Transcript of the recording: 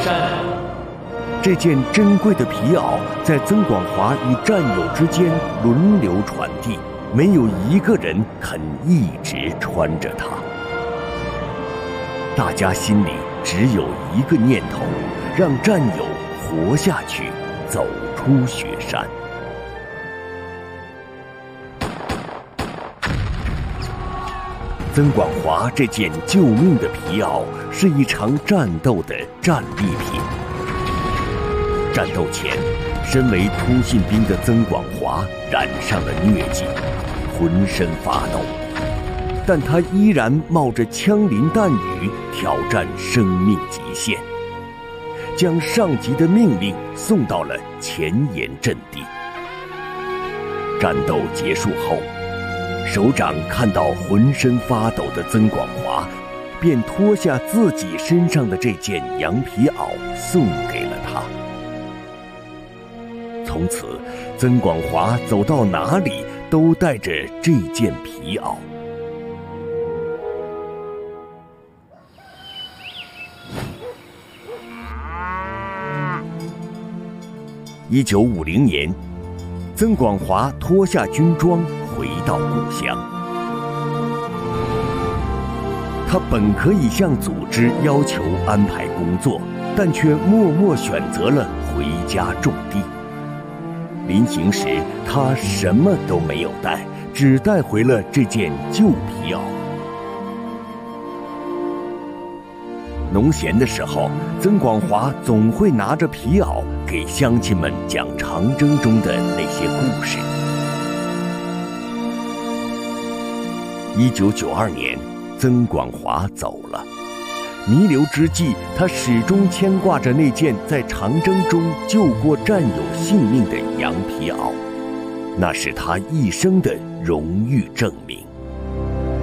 山。 这件珍贵的皮袄在曾广华与战友之间轮流传递，没有一个人肯一直穿着它。大家心里只有一个念头，让战友活下去，走出雪山。曾广华这件救命的皮袄是一场战斗的战利品。战斗前，身为通信兵的曾广华染上了疟疾，浑身发抖，但他依然冒着枪林弹雨挑战生命极限，将上级的命令送到了前沿阵地。战斗结束后，首长看到浑身发抖的曾广华，便脱下自己身上的这件羊皮袄送给了他。从此，曾广华走到哪里都带着这件皮袄。1950年，曾广华脱下军装回到故乡。他本可以向组织要求安排工作，但却默默选择了回家种地。临行时，他什么都没有带，只带回了这件旧皮袄。农闲的时候，曾广华总会拿着皮袄给乡亲们讲长征中的那些故事。1992年，曾广华走了。弥留之际，他始终牵挂着那件在长征中救过战友性命的羊皮袄，那是他一生的荣誉证明。